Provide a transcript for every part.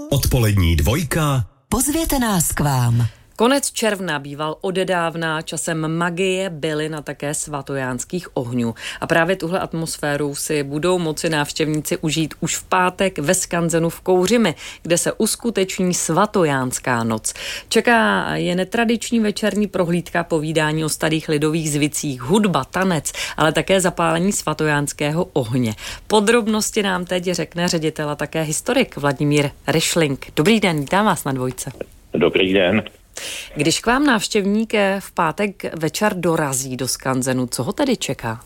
Odpolední dvojka. Pozvěte nás k vám. Konec června býval odedávna časem magie, bylin a také svatojánských ohňů. A právě tuhle atmosféru si budou moci návštěvníci užít už v pátek ve skanzenu v Kouřimi, kde se uskuteční svatojánská noc. Čeká je netradiční večerní prohlídka, povídání o starých lidových zvicích, hudba, tanec, ale také zapálení svatojánského ohně. Podrobnosti nám teď řekne ředitel a také historik Vladimír Ryšlink. Dobrý den, vítám vás na dvojce. Dobrý den. Když k vám návštěvník v pátek večer dorazí do skanzenu, co ho tedy čeká?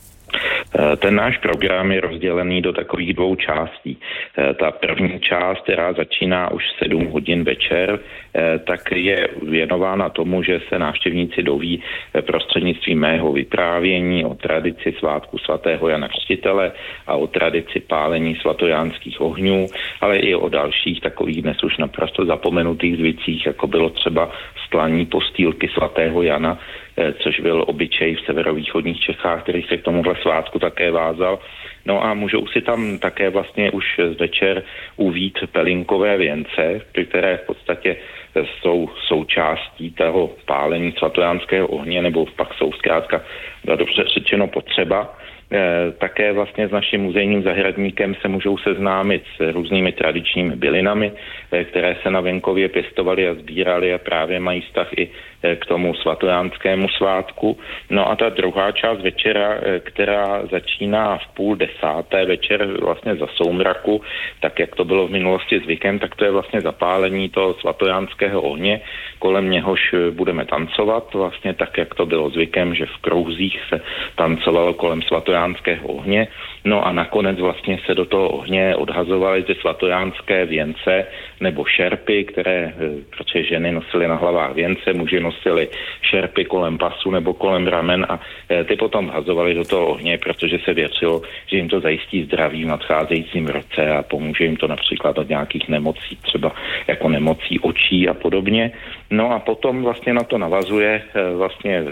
Ten náš program je rozdělený do takových dvou částí. Ta první část, která začíná už 7 hodin večer, tak je věnována tomu, že se návštěvníci doví prostřednictvím mého vyprávění o tradici svátku svatého Jana Křtitele a o tradici pálení svatojánských ohňů, ale i o dalších takových dnes už naprosto zapomenutých zvicích, jako bylo třeba stlání postýlky svatého Jana, což byl obyčej v severovýchodních Čechách, který se k tomuhle svátku také vázal. No a můžou si tam také vlastně už večer uvít pelinkové věnce, které v podstatě jsou součástí toho pálení svatojánského ohně, nebo pak jsou zkrátka dobře řečeno potřeba. Také vlastně s naším muzejním zahradníkem se můžou seznámit s různými tradičními bylinami, které se na venkově pěstovaly a sbíraly a právě mají vztah i k tomu svatojánskému svátku. No a ta druhá část večera, která začíná v 9:30 večer vlastně za soumraku, tak jak to bylo v minulosti zvykem, tak to je vlastně zapálení toho svatojánského ohně, kolem něhož budeme tancovat, vlastně tak, jak to bylo zvykem, že v krouzích se tancovalo kolem svatojánského ohně. No a nakonec vlastně se do toho ohně odhazovaly ty svatojánské věnce nebo šerpy, které, protože ženy nosily na hlavách věnce, muži nosili šerpy kolem pasu nebo kolem ramen a ty potom vhazovali do toho ohně, protože se věřilo, že jim to zajistí zdraví v nadcházejícím roce a pomůže jim to například od nějakých nemocí, třeba jako nemocí očí a podobně. No a potom vlastně na to navazuje vlastně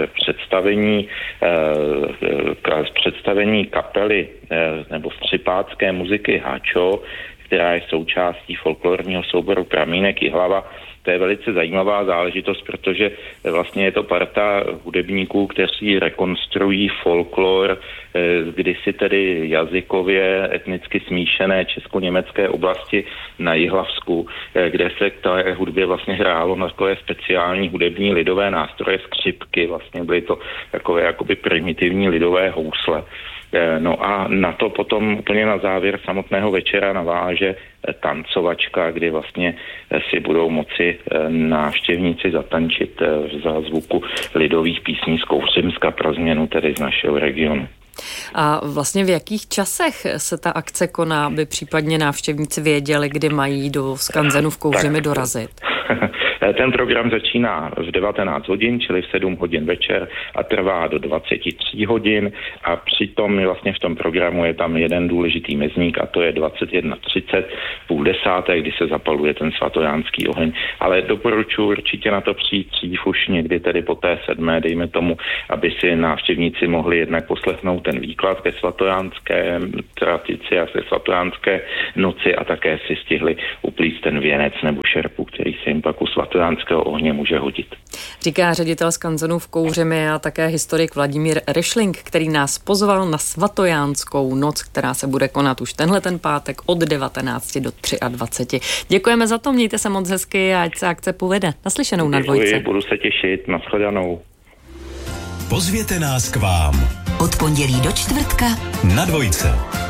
představení kapely nebo střipácké muziky Háčo, která je součástí folklorního souboru Pramínek Jihlava. To je velice zajímavá záležitost, protože vlastně je to parta hudebníků, kteří rekonstruují folklor kdysi tedy jazykově etnicky smíšené česko-německé oblasti na Jihlavsku, kde se k té hudbě vlastně hrálo na takové speciální hudební lidové nástroje, skřipky, vlastně byly to takové jakoby primitivní lidové housle. No a na to potom úplně na závěr samotného večera naváže tancovačka, kdy vlastně si budou moci návštěvníci zatančit za zvuku lidových písní z Kouřimska, pro změnu tedy z našeho regionu. A vlastně v jakých časech se ta akce koná, aby případně návštěvníci věděli, kdy mají do skanzenu v Kouřimi dorazit? Ten program začíná v 19 hodin, čili v 7 hodin večer a trvá do 23 hodin a přitom vlastně v tom programu je tam jeden důležitý mezník a to je 21:30, 9:30, kdy se zapaluje ten svatojánský oheň. Ale doporučuji určitě na to přijít dřív už někdy tedy po té 7, dejme tomu, aby si návštěvníci mohli jednak poslechnout ten výklad ke svatojánské tradici a ke svatojánské noci a také si stihli uplíct ten věnec nebo šerpu, který se jim pak u svatojánského ohně může hodit. Říká ředitel skanzenu v Kouřimi a také historik Vladimír Ryšlink, který nás pozval na svatojánskou noc, která se bude konat už tenhle ten pátek od 19 do 23. Děkujeme za to, mějte se moc hezky a ať se akce povede. Naslyšenou na dvojce. Děkuji, budu se těšit, nashledanou. Pozvěte nás k vám. Od pondělí do čtvrtka na dvojce.